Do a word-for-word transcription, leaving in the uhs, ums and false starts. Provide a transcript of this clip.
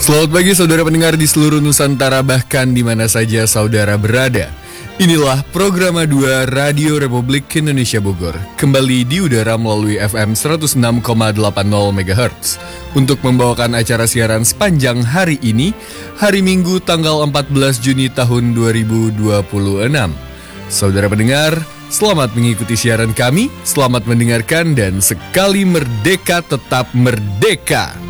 Selamat pagi saudara pendengar di seluruh Nusantara, bahkan di mana saja saudara berada. Inilah Programa dua Radio Republik Indonesia Bogor, kembali di udara melalui F M seratus enam koma delapan nol megahertz untuk membawakan acara siaran sepanjang hari ini, hari Minggu tanggal empat belas Juni tahun dua ribu dua puluh enam. Saudara pendengar, selamat mengikuti siaran kami, selamat mendengarkan, dan sekali merdeka tetap merdeka.